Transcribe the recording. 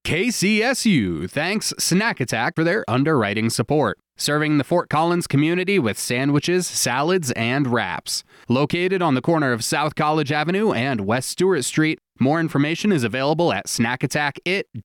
KCSU thanks Snack Attack for their underwriting support, serving the Fort Collins community with sandwiches, salads, and wraps. Located on the corner of South College Avenue and West Stewart Street, more information is available at snackattackit.com.